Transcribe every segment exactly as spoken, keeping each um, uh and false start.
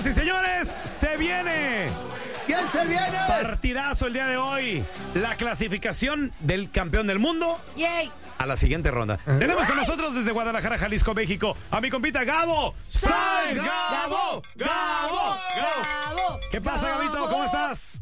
Señoras y señores, se viene. ¿Quién se viene? Partidazo el día de hoy. La clasificación del campeón del mundo. Yay. A la siguiente ronda. ¿Eh? Tenemos con nosotros desde Guadalajara, Jalisco, México, a mi compita Gabo. ¡Sai! ¡Gabo! ¡Gabo! ¡Gabo! ¿Qué pasa, Gabito? ¿Cómo estás?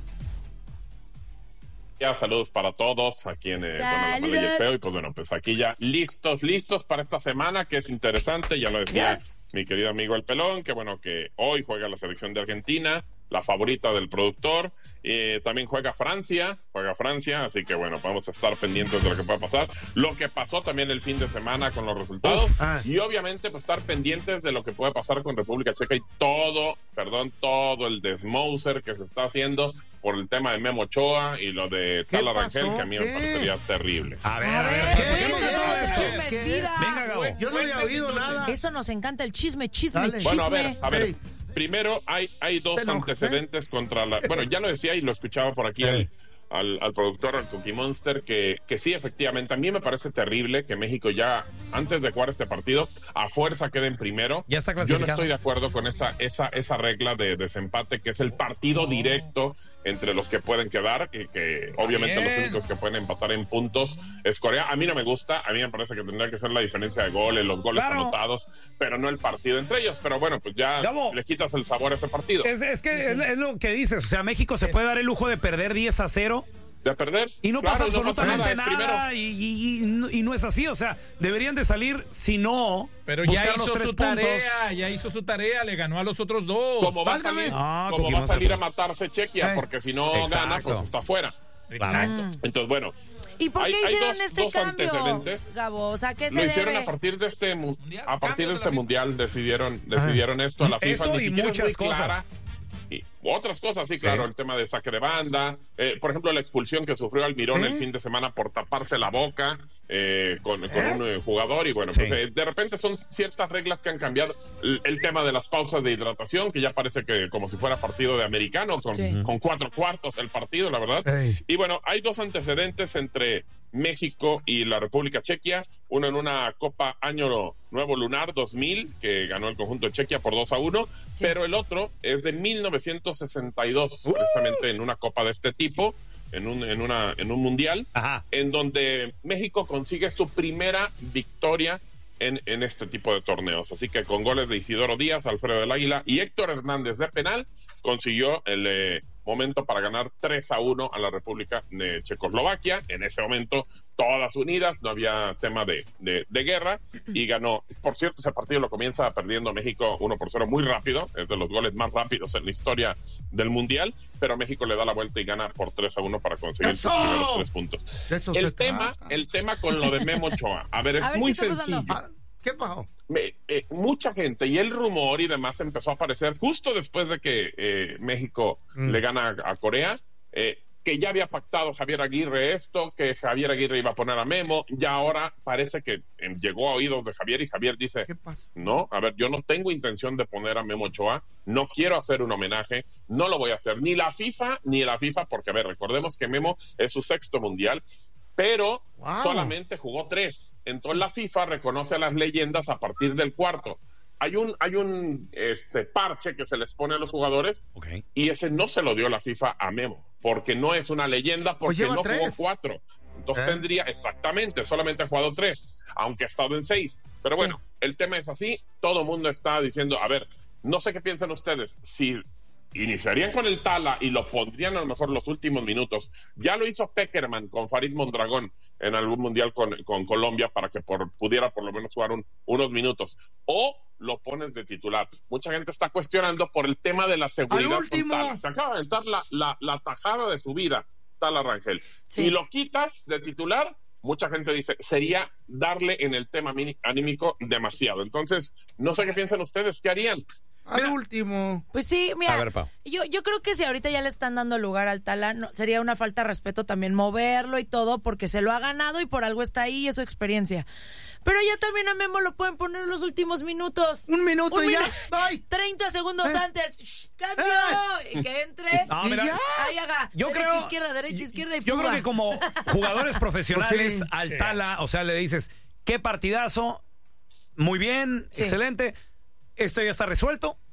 Ya, saludos para todos aquí en eh, bueno, la Ley Feo. Y pues bueno, pues aquí ya listos, listos para esta semana que es interesante. Ya lo decía yes. mi querido amigo El Pelón, que bueno, que hoy juega la selección de Argentina, la favorita del productor. Eh, también juega Francia, juega Francia, así que bueno, vamos a estar pendientes de lo que pueda pasar. Lo que pasó también el fin de semana con los resultados. Uf, ah. Y obviamente pues estar pendientes de lo que puede pasar con República Checa y todo, perdón, todo el desmoser que se está haciendo por el tema de Memo Ochoa y lo de Tala Rangel, que a mí me parecería terrible. A ver, a ver, ¿qué? ¿Qué? ¿Qué? ¿Qué? ¿Qué? Venga, Gabo. Yo no había oído nada. Eso nos encanta, el chisme, chisme, Dale. chisme. Bueno, a ver, a ver. Hey. Primero, hay, hay dos Pero, antecedentes ¿eh? contra la... Bueno, ya lo decía y lo escuchaba por aquí al, al, al productor, al Cookie Monster, que, que sí, efectivamente, a mí me parece terrible que México ya, antes de jugar este partido, a fuerza quede en primero. Ya está Yo clasificado. no estoy de acuerdo con esa, esa, esa regla de desempate, que es el partido directo entre los que pueden quedar, y que obviamente Bien. los únicos que pueden empatar en puntos es Corea. A mí no me gusta, a mí me parece que tendría que ser la diferencia de goles, los goles Claro. anotados, pero no el partido entre ellos. Pero bueno, pues ya Gabo. le quitas el sabor a ese partido. Es, es que es, es lo que dices, o sea, México se puede dar el lujo de perder diez a cero De perder. y no Claro, pasa y no absolutamente nada, es nada, y, y, y, no- y no es así, o sea, deberían de salir, si no, Pero ya buscar los hizo tres su puntos. tarea, ya hizo su tarea, le ganó a los otros dos. Como va a Válgame. salir, Ah, como Cookie va a Monster. salir a matarse Chequia, Eh. porque si no Exacto. gana, pues está fuera. Exacto. Entonces, bueno, ¿Y por qué Hay- hay hicieron dos- este dos cambio, antecedentes. Gabo? O sea, ¿qué se lo hicieron debe? a partir de este mu- Mundial, a partir cambio de de este la mundial decidieron decidieron esto a la FIFA. Eso Ni y siquiera es muchas muy clara. cosas. Y otras cosas, sí, claro, Sí. el tema de saque de banda, eh, por ejemplo, la expulsión que sufrió Almirón ¿Eh? el fin de semana por taparse la boca eh, con, con ¿Eh? un eh, jugador, y bueno, Sí. pues eh, de repente son ciertas reglas que han cambiado. El, el tema de las pausas de hidratación, que ya parece que como si fuera partido de americano, con, Sí. con cuatro cuartos el partido, la verdad. Ey. Y bueno, hay dos antecedentes entre México y la República Chequia, uno en una Copa Año Nuevo Lunar dos mil, que ganó el conjunto de Chequia por dos a uno, Sí. pero el otro es de mil novecientos sesenta y dos, Uh. precisamente en una Copa de este tipo, en un, en una, en un mundial, Ajá. en donde México consigue su primera victoria en, en este tipo de torneos. Así que con goles de Isidoro Díaz, Alfredo del Águila y Héctor Hernández de penal, consiguió el eh, momento para ganar tres a uno a la República de Checoslovaquia. En ese momento, todas unidas, no había tema de, de, de guerra, y ganó. Por cierto, ese partido lo comienza perdiendo México uno por cero muy rápido, es de los goles más rápidos en la historia del Mundial, pero México le da la vuelta y gana por tres a uno para conseguir sus ¡Eso! primeros tres puntos. De eso El se tema, trata. el tema con lo de Memo Ochoa. A ver, es A ver, muy ¿qué está sencillo. pasando? Ah, ¿Qué pasó? Me- eh, mucha gente y el rumor y demás empezó a aparecer justo después de que eh, México Mm. le gana a, a Corea, eh, que ya había pactado Javier Aguirre esto, que Javier Aguirre iba a poner a Memo, ya ahora parece que eh, llegó a oídos de Javier y Javier dice, ¿Qué pasó? no, a ver, yo no tengo intención de poner a Memo Ochoa, no quiero hacer un homenaje, no lo voy a hacer, ni la FIFA, ni la FIFA, porque a ver, recordemos que Memo es su sexto mundial, pero Wow. solamente jugó tres. Entonces la FIFA reconoce a las leyendas a partir del cuarto. Hay un, hay un este, parche que se les pone a los jugadores, Ok. y ese no se lo dio la FIFA a Memo, porque no es una leyenda, porque lleva no jugó tres. cuatro. Entonces ¿Eh? tendría, exactamente, solamente ha jugado tres, aunque ha estado en seis. Pero bueno, el tema es así, todo el mundo está diciendo, a ver, no sé qué piensan ustedes, si iniciarían con el Tala y lo pondrían a lo mejor los últimos minutos. Ya lo hizo Peckerman con Farid Mondragón en algún mundial con, con Colombia para que por, pudiera por lo menos jugar un, unos minutos. O lo pones de titular. Mucha gente está cuestionando por el tema de la seguridad. Al con último. Tala. Se acaba de dar la, la, la tajada de su vida, Tala Rangel. Sí. Y lo quitas de titular. Mucha gente dice, sería darle en el tema mini- anímico demasiado. Entonces, no sé qué piensan ustedes, ¿qué harían? Al último. Pues sí, mira, A ver, Pau. yo, yo creo que si ahorita ya le están dando lugar al Tala, no, sería una falta de respeto también moverlo y todo, porque se lo ha ganado y por algo está ahí y es su experiencia. Pero ya también a Memo lo pueden poner en los últimos minutos. Un minuto Un y ya. minu- Bye. treinta segundos Eh. antes. Shh, ¡Cambio! Eh. Y que entre. No, Y mira, ya. Ahí haga. yo derecha, creo izquierda, derecha, izquierda y yo fuga. creo que como jugadores profesionales Por fin. al Tala, o sea, le dices, qué partidazo, muy bien, Sí. excelente, esto ya está resuelto,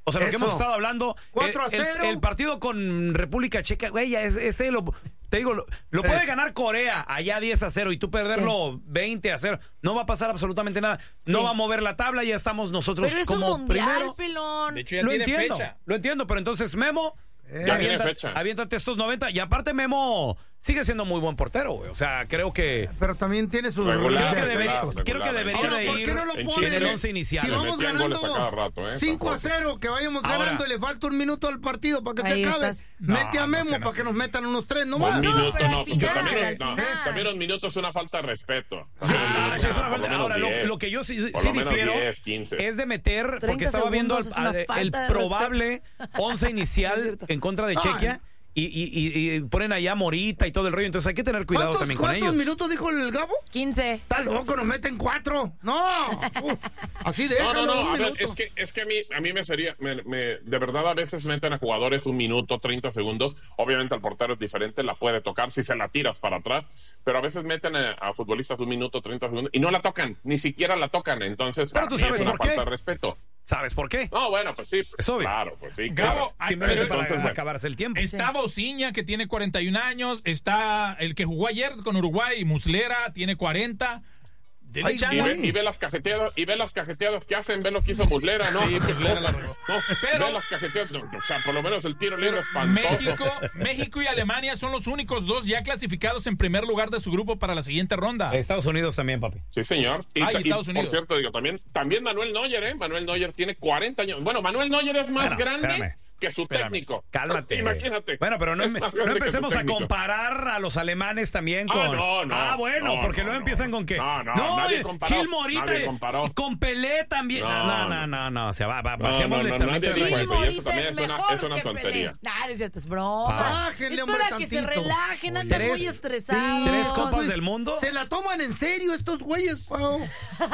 O sea, lo que Eso. hemos estado hablando. cuatro a el, el- cero. el partido con República Checa, güey, es- ese lo. Te digo, lo, lo puede Eh. ganar Corea allá diez a cero y tú perderlo veinte a cero. No va a pasar absolutamente nada. No Sí. va a mover la tabla, ya estamos nosotros Pero es un como mundial, primero. pelón. De hecho, ya Lo tiene entiendo, fecha. lo entiendo, pero entonces Memo. Ya avienta- tiene fecha. Aviéntate estos noventa. Y aparte, Memo sigue siendo muy buen portero, güey. O sea, creo que. Pero también tiene su... Regular, Creo que debería, regular, creo que regular. debería Ahora, de ¿por ir qué no lo en ponen? en el once inicial. Si Le vamos metían goles a cada ganando rato, ¿eh? cinco a Tampoco. cero, que vayamos Ahora. ganando, le falta un minuto al partido para que Ahí se acabe. estás. Mete No, a no Memo sean para así. que nos metan unos tres Un nomás. minuto, pero no, al final, también, al no, final. también un minuto es una falta de respeto. Ah, sí, es una Por lo falta. menos Ahora, lo, diez. lo que yo sí, Por sí lo menos difiero diez, quince. es de meter, porque treinta estaba viendo el, segundos es una el falta de probable once Es inicial cierto. en contra de Ay. Chequia y, y, y- y ponen allá Morita y todo el rollo. Entonces hay que tener cuidado ¿Cuántos, también con cuántos ellos. minutos dijo el Gabo? quince. Está loco, nos meten cuatro. No. Uh, así No, déjalo no, no, un a ver, minuto. es que, es que a mí, a mí me sería, me, me- de verdad a veces meten a jugadores un minuto, treinta segundos, obviamente al portero es diferente, la puede tocar si se la tiras para atrás, pero a veces meten a, a futbolistas un minuto, treinta segundos, y no la tocan, ni siquiera la tocan, entonces Pero para tú mí sabes es una por qué. falta de respeto. ¿Sabes por qué? No, bueno, pues sí, Es obvio. claro, pues sí. Gabo, claro. ay, Simplemente pero para entonces, bueno. acabarse el tiempo. Está Bociña, que tiene cuarenta y un años. Está el que jugó ayer con Uruguay, Muslera, tiene cuarenta. Dele Ay, chance. Y ve, y ve las cajeteadas, y ve las cajeteadas que hacen, ve lo que hizo Muslera, ¿no? Sí, Muslera la regó. No, Pero- ve las cajeteadas, no, o sea, por lo menos el tiro libre espantoso. México, México y Alemania son los únicos dos ya clasificados en primer lugar de su grupo para la siguiente ronda. Estados Unidos también, papi. Sí, señor. Y, Ah, y y, Estados Unidos. por cierto, digo, también, también Manuel Neuer, ¿eh? Manuel Neuer tiene cuarenta años. Bueno, Manuel Neuer es más Bueno, grande espérame. que su Espérame. técnico. Cálmate. Imagínate. Bueno, pero no, Es em- más no grande que su empecemos a técnico. comparar a los alemanes también Ah, con. no, no. Ah, bueno, No, porque no, luego no. empiezan con que. No, no, nadie eh, comparó, Gil Morita nadie eh, comparó. con Pelé también. No, no, No, no, no, no, o sea, va, va, No, bajémosle no, no, también. nadie que- dijo Gil eso, y eso Morita también es es una- mejor es una que tontería. Pelé. Nah, no es cierto, es broma. Bájenle, es hombre, para que se tantito. relajen, andan Tres- muy estresados. tres copas Pues, del mundo. Se la toman en serio estos güeyes, Pau.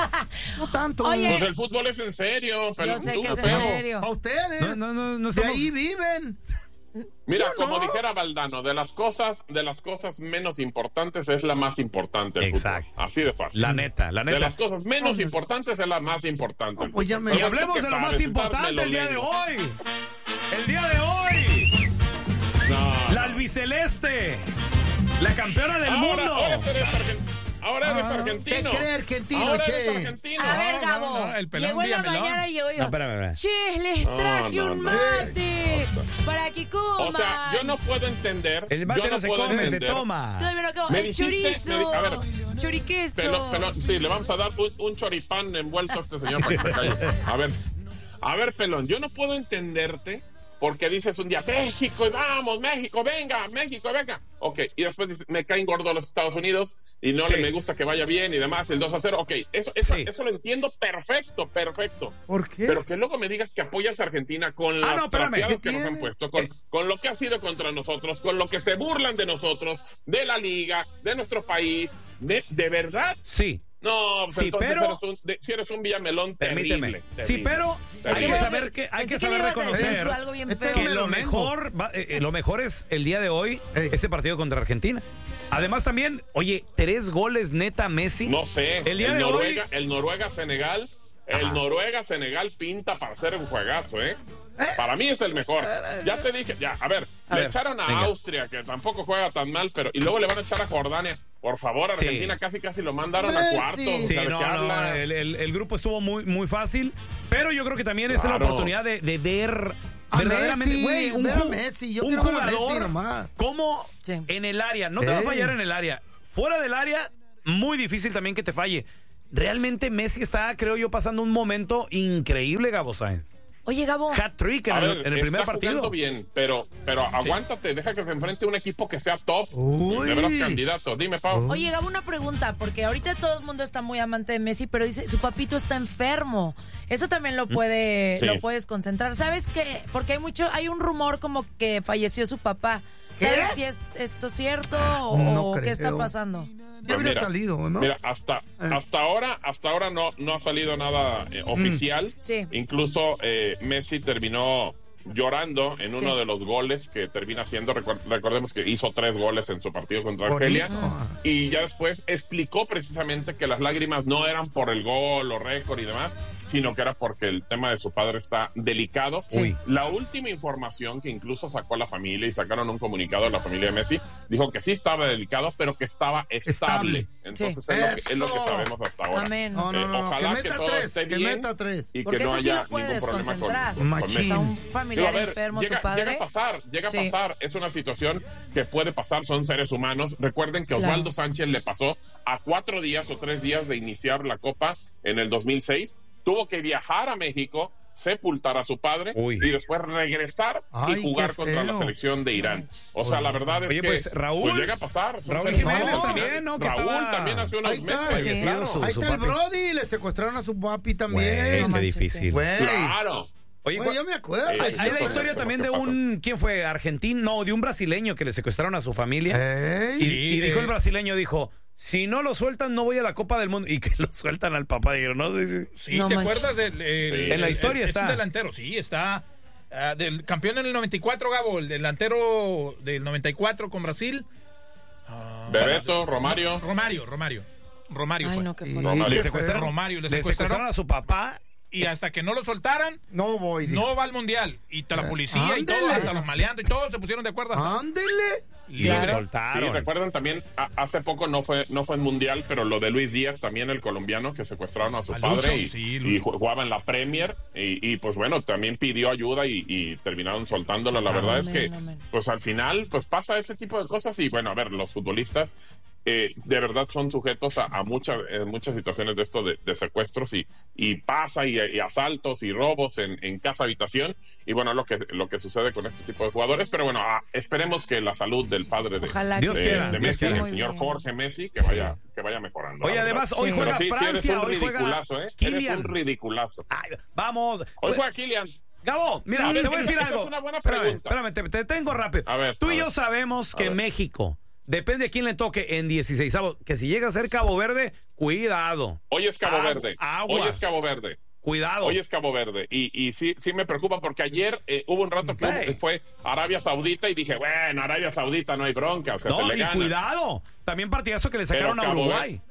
No tanto. Oye, Pues el fútbol es en serio, pero Yo sé tú, que es en feo. serio. A ustedes. No, no, no, no De estamos. ahí viven. Mira, Yo como no. dijera Valdano, de las cosas, de las cosas menos importantes es la más importante. el Exacto. fútbol. Así de fácil. La neta, la De neta. las cosas menos importantes es la más importante. No, pues ya me- Y Pero hablemos tú de qué lo más sabes, importante dármelo el día de lento. hoy. El día de hoy. No, La albiceleste. La campeona del ahora, mundo. ahora eres, argen- ahora eres argentino. se cree argentino, Ahora che. eres argentino. A ver, no, Gabo. no, el pelón llegó en la Villamelón. mañana y llegó yo. No, espérame, espérame. Che, les No, traje no, un no. mate para que coman. O sea, yo no puedo entender. El mate yo no, no se puedo come, se entender. toma. Todavía no acabo. Me El dijiste- me di- chorizo. a ver. Choriqueso. Pelón, pelón, sí, le vamos a dar un, un choripán envuelto a este señor para que se calle. A ver, a ver, pelón, yo no puedo entenderte porque dices un día, México, y vamos, México, venga, México, venga. Ok, y después dices, me caen gordos los Estados Unidos y no Sí. le me gusta que vaya bien y demás, el dos a cero. Ok, eso, eso, Sí. eso lo entiendo perfecto, perfecto. ¿Por qué? Pero que luego me digas que apoyas a Argentina con las no, espérame. trapeadas ¿Qué que nos han tiene? puesto, con, con lo que ha sido contra nosotros, con lo que se burlan de nosotros, de la liga, de nuestro país, de, de verdad. Sí. No, pues Sí, entonces pero- eres un, de- si eres un Villamelón Permíteme. terrible. Sí, terrible. pero hay Terrible. que saber que hay Pensé que le saber ibas a decir reconocer algo bien Este feo. que me lo lo mejor va- eh, eh, lo mejor es el día de hoy Ey. ese partido contra Argentina. Además también, oye, tres goles neta Messi. No sé, El día el de Noruega, hoy el Noruega-Senegal, el Ajá. Noruega-Senegal pinta para ser un juegazo, ¿eh? Para mí es el mejor. Ya te dije, ya, a ver, A le ver, echaron a venga. Austria, que tampoco juega tan mal, pero y luego le van a echar a Jordania. Por favor, Sí. Argentina casi casi lo mandaron a Messi. cuartos. Sí, o Sí, sea, ¿de no, qué no, hablas? el, el- el grupo estuvo muy, muy fácil, pero yo creo que también es la Claro. oportunidad de, de ver A verdaderamente, Messi, güey, un, ver a ju- Messi, yo un quiero ver a Messi jugador nomás. como Sí. en el área, no te va a Ey. fallar en el área, fuera del área, muy difícil también que te falle. Realmente Messi está, creo yo, pasando un momento increíble, Gabo Sáenz. Oye, Gabo. Hat-trick en, A el- ver, en el primer está partido. jugando bien, pero, pero aguántate, deja que se enfrente un equipo que sea top. Uy. De veras candidato. Dime, Pau. Oye, Gabo, una pregunta, porque ahorita todo el mundo está muy amante de Messi, pero dice, su papito está enfermo. Eso también lo puede, Sí. lo puedes concentrar. ¿Sabes qué? Porque hay mucho, hay un rumor como que falleció su papá. ¿Sabes ¿Qué? si es esto cierto o No qué está creo. pasando? Ya Pues habría mira, salido, ¿no? Mira, hasta, Eh. hasta ahora, hasta ahora no, no ha salido nada eh, oficial. Sí. Incluso eh, Messi terminó llorando en uno Sí. de los goles que termina haciendo. Recuer- recordemos que hizo tres goles en su partido contra Bonito. Argelia. Y ya después explicó precisamente que las lágrimas no eran por el gol o récord y demás, sino que era porque el tema de su padre está delicado. Sí. La última información que incluso sacó la familia y sacaron un comunicado de la familia de Messi, dijo que sí estaba delicado, pero que estaba estable. Estable. Entonces Sí. es, lo que, es lo que Eso. sabemos hasta ahora. Amén. No, no, Eh, no, ojalá que que, meta todo tres, esté que bien meta tres. y Porque que no eso sí haya lo puede ningún problema con, desconcentrar. con, con Machín. Messi. O sea, un Digo, familiar a ver, enfermo, llega, tu padre. llega a pasar, llega Sí. a pasar. Es una situación que puede pasar, son seres humanos. Recuerden que Claro. Osvaldo Sánchez le pasó a cuatro días o tres días de iniciar la Copa en el dos mil seis. Tuvo que viajar a México, sepultar a su padre Uy. y después regresar Ay, y jugar qué contra la feo. selección de Irán. O sea, la verdad es Oye, que pues, Raúl- pues, llega a pasar. Son Raúl seres Jiménez humanos. también, ¿no? Que Raúl estaba- también hace unos Ahí meses. está, sí, claro. su- Ahí su está el papi. Brody, le secuestraron a su papi también. Güey, qué manches, difícil. Güey. Claro. Oye, Güey, yo me acuerdo. Eh, hay, hay la eso- historia eso también es de lo que un, ¿quién fue? Argentino, no, de un brasileño que le secuestraron a su familia. Ey. Y, Sí, y dijo de- el brasileño, dijo, si no lo sueltan, no voy a la Copa del Mundo. Y que lo sueltan al papá. Dijeron, ¿no? Sí, No ¿te manches. acuerdas del el- Sí. el- En la historia el- está. Es un delantero, sí, está ah, del campeón en el noventa y cuatro, Gabo, el delantero del noventa y cuatro con Brasil. Bebeto, Romario. Romario, Romario. Romario Ay, fue. no, qué Y- fuerte. Romario. Le secuestraron, Romario, le le secuestraron. secuestraron a su papá. Y hasta que no lo soltaran, No voy. dijo. no va al mundial. Y ta- la policía y todo, Ándele. hasta los maleantes y todos se pusieron de acuerdo. hasta- Ándele. Y Libre. lo Sí, soltaron. recuerdan también, a- hace poco no fue no fue en Mundial, pero lo de Luis Díaz, también el colombiano, que secuestraron a su A padre Lucho, y, sí, y Lucho. jugaba en la Premier y, y, pues bueno, también pidió ayuda y, y terminaron soltándolo. La verdad es Amén, que amén. pues al final pues pasa ese tipo de cosas y bueno, a ver, los futbolistas eh, de verdad son sujetos a, a muchas eh, muchas situaciones de esto de, de secuestros y, y pasa y, y asaltos y robos en, en casa habitación y bueno, lo que lo que sucede con este tipo de jugadores, pero bueno, ah, esperemos que la salud del padre de, Ojalá Dios que de, quiera, de Dios Messi, quiera. el Muy señor bien. Jorge Messi, que vaya que vaya mejorando. Oye, la verdad. además, hoy Sí. juega Pero sí, sí, eres Francia, un hoy juega ridiculazo, ¿eh? Eres Kylian. un ridiculazo. Ay, vamos. Hoy juega Kylian. Gabo, mira, A ver, te voy a decir esa algo. es una buena Espérame, pregunta. espérame, te, te tengo rápido. A ver, Tú a y yo ver. sabemos A que ver. México, depende de quién le toque en dieciséis, que si llega a ser Cabo Verde, cuidado. Hoy es Cabo Agu- Verde. aguas. Hoy es Cabo Verde. Cuidado. Hoy es Cabo Verde. Y, y sí, sí me preocupa porque ayer eh, hubo un rato que Hey. fue Arabia Saudita y dije, bueno, Arabia Saudita no hay bronca, o sea, se no, le y gana. cuidado. También partidazo que le sacaron Pero a Cabo Uruguay.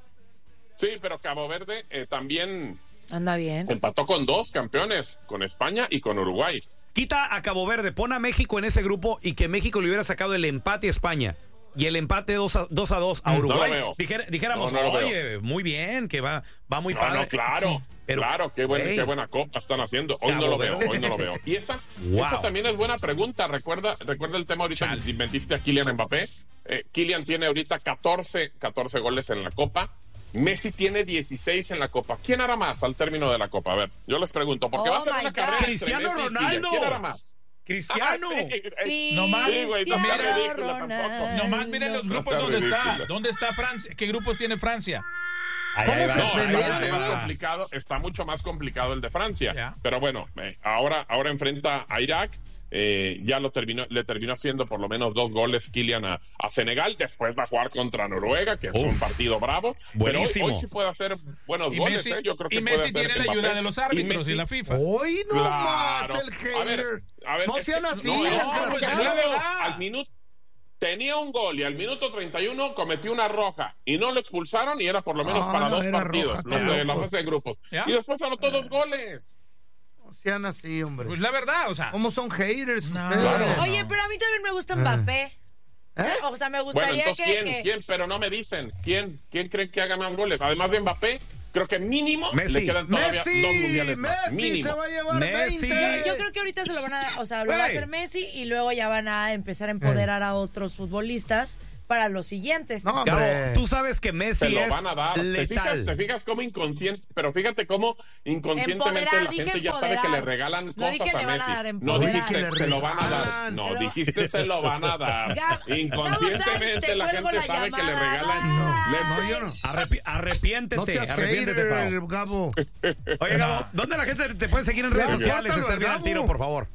Sí, pero Cabo Verde eh, también Anda bien. empató con dos campeones, con España y con Uruguay. Quita a Cabo Verde, pon a México en ese grupo y que México le hubiera sacado el empate a España y el empate dos a dos a, dos a Mm, Uruguay. no lo veo. Dijera- dijéramos, No, no lo oye, muy bien, que va, va muy No, padre. no, claro. Sí, pero, claro, qué buena, hey, qué buena copa están haciendo. Hoy Cabo no lo veo, Verde. hoy no lo veo. Y esa, Wow. esa también es buena pregunta. Recuerda, recuerda el tema ahorita que inventiste a Kylian Mbappé. Eh, Kylian tiene ahorita catorce, catorce goles en la copa. Messi tiene dieciséis en la copa. ¿Quién hará más al término de la copa? A ver, yo les pregunto, porque Oh va a ser my una God. carrera entre Cristiano Messi y Kylian. Ronaldo. ¿Quién hará más? Cristiano. Ah, sí, eh, No más. Sí, güey, no sea Cristiano ridícula tampoco. Ronaldo. Nomás miren los No grupos sea donde está. ridícula. ¿Dónde está Francia? ¿Qué grupos tiene Francia? Ahí, ahí va, ¿Cómo No, se ahí está va, pelea, ahí mucho más va. complicado, está mucho más complicado el de Francia. Ya. Pero bueno, eh, ahora, ahora enfrenta a Irak. Eh, ya lo terminó, le terminó haciendo por lo menos dos goles Kylian a, a Senegal. Después va a jugar contra Noruega, que es Uf. un partido bravo. Pero hoy, Buenísimo. hoy sí puede hacer buenos Y goles, Messi, ¿eh? Yo creo que y puede Messi hacer tiene la Mbappé. ayuda de los árbitros y, Messi- la FIFA. Hoy no Claro. más el hater. A ver, a ver, no es sean que- así. no, no, desgraciados. pues, es la Luego, verdad. al minuto tenía un gol y al minuto treinta y uno cometió una roja y no lo expulsaron y era por lo menos Ah, para no, dos era partidos, roja, los qué de la locos. fase de grupos. ¿Ya? Y después anotó dos goles. No sean así, hombre. Pues la verdad, o sea. ¿Cómo son haters No. ustedes? Claro. Oye, pero a mí también me gusta Mbappé. O sea, o sea, me Bueno, gustaría entonces, que, ¿quién? que- ¿Quién? Pero no me dicen. ¿Quién? ¿Quién creen que haga más goles? Además de Mbappé, creo que mínimo Messi. le quedan todavía Messi, dos mundiales más. Messi Mínimo. se va a llevar Messi. veinte. Yo, yo creo que ahorita se lo van a, o sea, lo va a Güey. hacer Messi y luego ya van a empezar a empoderar a otros futbolistas para los siguientes. No, hombre. Gabo, tú sabes que Messi Se lo es van a dar. ¿Te fijas, letal. te fijas cómo inconsciente, pero fíjate cómo inconscientemente Empoderar, la dije gente ya sabe que empoderar. le regalan No cosas dije a le van a Messi. dar, No empoderar. dijiste Que que le se lo van a dar. regalan. No, Se lo- dijiste se lo van a dar. Gab- Inconscientemente Gabo la Sainz, te cuelgo gente la sabe que le llamada. regalan. No, Le- No, yo no. Arrepi- arrepiéntete, No seas arrepiéntete, hater, Pau. Gabo. Oye, Gabo, ¿dónde la gente te puede seguir en redes Ya, sociales? suéltalo, Estar bien al Gabo. tiro, por favor.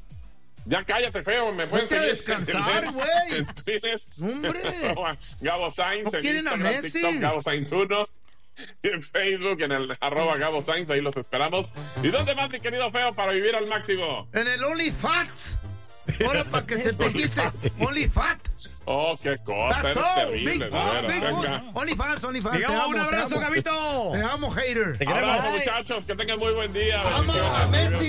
Ya cállate, feo. Me pueden Vete a seguir descansar, en, güey. en Twitter. Hombre. Gabo Sainz ¿No en quieren a Instagram, Messi? TikTok, Gabo Sainz uno. Y en Facebook, en el arroba Gabo Sainz, ahí los esperamos. ¿Y dónde más, mi querido feo, para vivir al máximo? En el OnlyFans. Ahora para que se te quite. Only fat. Oh, qué cosa, eres terrible, de veras, venga. Only fans, only fans. Digamos, un abrazo, te amo. Gabito. Te amo, hater. Te queremos. Abrazo, muchachos, que tengan muy buen día. Vamos, Messi.